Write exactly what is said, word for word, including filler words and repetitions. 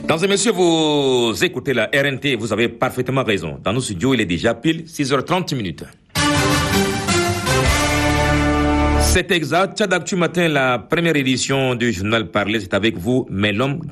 Mesdames et messieurs, vous écoutez la R N T, vous avez parfaitement raison. Dans nos studios, il est déjà pile six heures trente minutes. C'est exact. Tchad Actu Matin, la première édition du journal Parler, c'est avec vous, Melom